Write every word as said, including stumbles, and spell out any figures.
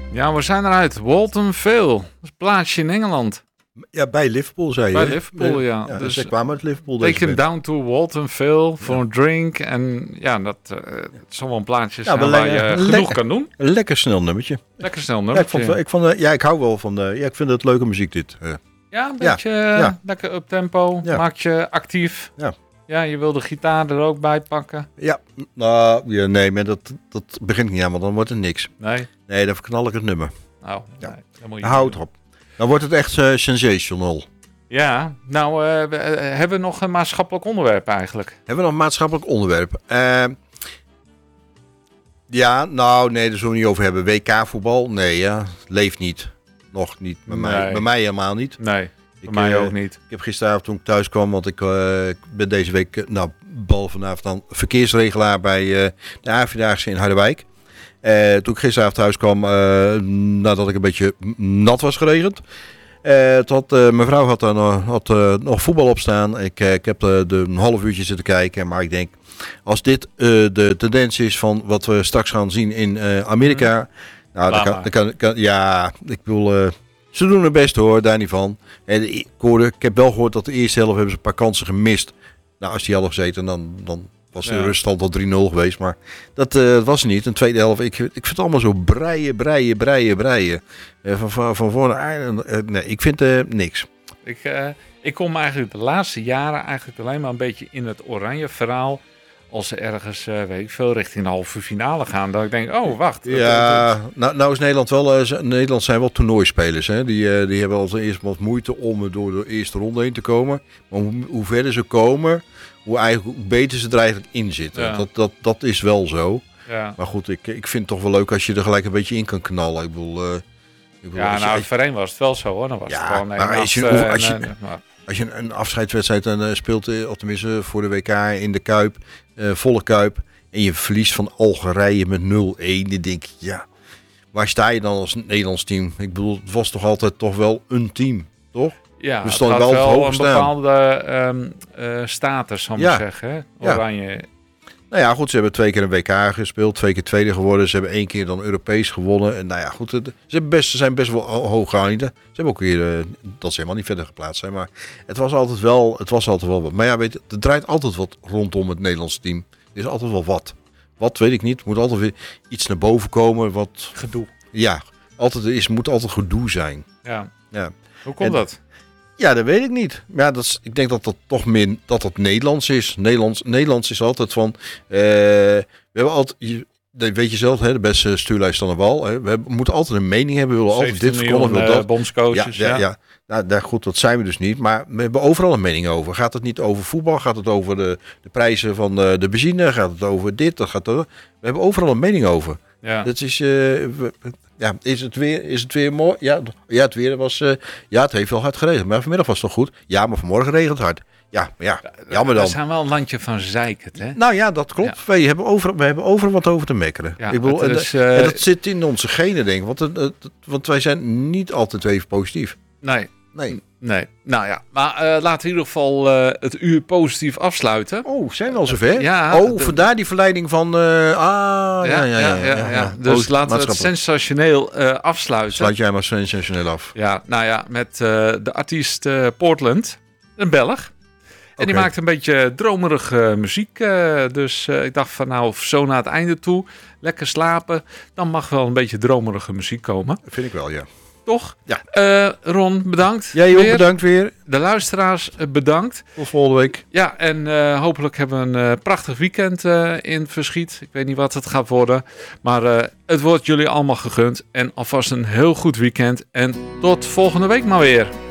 Ja, we zijn eruit. Walton Vale. Dat is een plaatsje in Engeland. Ja, bij Liverpool zei je. Bij Liverpool, ja. ja dus ze kwamen uit Liverpool. take him down to Walton Vale voor ja. een drink. En ja, dat uh, het zal wel een plaatje zijn ja, waar lekker, je genoeg lekker, kan doen. Een lekker snel nummertje. Lekker snel nummertje. Ja, ik, vond, ik, vond, ja, ik hou wel van de... Ja, ik vind het leuke muziek dit. Uh. Ja, een beetje ja. Ja. lekker up-tempo. Ja. Maakt je actief. Ja. Ja, je wil de gitaar er ook bij pakken. Ja, nou, ja, nee, maar dat, dat begint niet aan, want dan wordt het niks. Nee? Nee, dan verknal ik het nummer. Nou, ja. nee, dan moet je Houd het op. Dan wordt het echt uh, sensational. Ja, nou, uh, we, uh, hebben we nog een maatschappelijk onderwerp eigenlijk? Hebben we nog een maatschappelijk onderwerp? Uh, ja, nou, nee, daar zullen we niet over hebben. W K-voetbal? Nee, ja, leeft niet. Nog niet. Bij, nee. mij, bij mij helemaal niet. Nee. Bij mij uh, ook niet. Ik heb gisteravond toen ik thuis kwam, want ik uh, ben deze week, uh, nou, behalve vanavond dan verkeersregelaar bij uh, de A-vierdaagse in Harderwijk. Uh, toen ik gisteravond thuis kwam, uh, nadat ik een beetje nat was geregend. Uh, tot, uh, mijn vrouw had, uh, had uh, nog voetbal op staan. Ik, uh, ik heb uh, de, een half uurtje zitten kijken, maar ik denk, als dit uh, de tendens is van wat we straks gaan zien in uh, Amerika, hmm. nou, dan kan, dan kan, kan, ja, ik bedoel... Uh, Ze doen het best hoor, daar niet van. En ik, hoorde, ik heb wel gehoord dat de eerste helft hebben ze een paar kansen gemist. Nou, als die hadden gezeten, dan, dan was de ja. ruststand al drie nul geweest. Maar dat uh, was niet. Een tweede helft, ik, ik vind het allemaal zo breien, breien, breien, breien. Uh, van, van, van voor naar uh, nee, ik vind uh, niks. Ik, uh, ik kom eigenlijk de laatste jaren eigenlijk alleen maar een beetje in het oranje verhaal. Als ze ergens, uh, weet ik veel, richting de halve finale gaan. Dan denk ik, oh, wacht. Ja, dat, dat... Nou, nou is Nederland wel... Uh, Nederland zijn wel toernooispelers. Hè? Die, uh, die hebben al eerst wat moeite om door de eerste ronde heen te komen. Maar hoe, hoe verder ze komen, hoe, eigenlijk, hoe beter ze er eigenlijk in zitten. Ja. Dat, dat, dat is wel zo. Ja. Maar goed, ik, ik vind het toch wel leuk als je er gelijk een beetje in kan knallen. Ik bedoel... Uh, ik bedoel ja, nou, je... voor een was het wel zo, hoor. Dan was ja, het gewoon... Maar als je, uh, als je, en, uh, maar... Als je een afscheidswedstrijd uh, speelt, uh, of tenminste voor de W K in de Kuip, uh, volle Kuip, en je verliest van Algerije met nul een, dan denk ik, ja, waar sta je dan als Nederlands team? Ik bedoel, het was toch altijd toch wel een team, toch? Ja, we stonden wel, wel een bepaalde um, uh, status, zal ik ja. zeggen, hè? Oranje. Ja. Nou ja, goed, ze hebben twee keer een W K gespeeld, twee keer tweede geworden. Ze hebben één keer dan Europees gewonnen. En nou ja, goed, ze, hebben best, ze zijn best wel hoog geëindigd. Ze hebben ook weer, uh, dat ze helemaal niet verder geplaatst zijn. Maar het was altijd wel, het was altijd wel wat. Maar ja, weet je, er draait altijd wat rondom het Nederlandse team. Er is altijd wel wat. Wat, weet ik niet. Er moet altijd weer iets naar boven komen. Wat... Gedoe. Ja, altijd, er is, moet altijd gedoe zijn. Ja. ja. Hoe komt en, dat? Ja, dat weet ik niet. Ja, dat is, ik denk dat dat toch meer dat het Nederlands is. Nederlands, Nederlands is altijd van... Uh, we hebben altijd... Je, weet je zelf, hè, de beste stuurlijst van de bal. Hè. We hebben, moeten altijd een mening hebben. We willen altijd dit verkondigen. Uh, bondscoaches, ja. ja, ja. ja. Nou, daar, goed, dat zijn we dus niet. Maar we hebben overal een mening over. Gaat het niet over voetbal? Gaat het over de, de prijzen van de, de benzine? Gaat het over dit? Dat gaat het, we hebben overal een mening over. Ja. Dat is... Uh, we, Ja, is het weer, is het weer mooi? Ja, ja, het weer was, uh, ja, het heeft wel hard geregend. Maar vanmiddag was het toch goed? Ja, maar vanmorgen regent het hard. Ja, maar ja, jammer dan. We zijn wel een landje van zeiken, hè? Nou ja, dat klopt. Ja. We, hebben over, we hebben overal wat over te mekkeren. Ja, ik bedoel, is, en, uh, en dat zit in onze genen, denk ik. Want, het, het, want wij zijn niet altijd even positief. Nee. Nee. Nee, nou ja, maar uh, laten we in ieder geval uh, het uur positief afsluiten. Oh, zijn we al zover? Ja. Oh, de... vandaar die verleiding van... Uh, ah, ja, ja, ja. ja, ja, ja, ja. Dus laten we het sensationeel uh, afsluiten. Sluit jij maar sensationeel af. Ja, nou ja, met uh, de artiest uh, Portland, een Belg. En okay. die maakt een beetje dromerige muziek. Uh, dus uh, ik dacht van nou, zo naar het einde toe, lekker slapen. Dan mag wel een beetje dromerige muziek komen. Dat vind ik wel, ja. Toch? Ja. Uh, Ron, bedankt. Jij ook, bedankt weer. De luisteraars, uh, bedankt. Tot volgende week. Ja, en uh, hopelijk hebben we een uh, prachtig weekend uh, in Verschiet. Ik weet niet wat het gaat worden. Maar uh, het wordt jullie allemaal gegund. En alvast een heel goed weekend. En tot volgende week maar weer.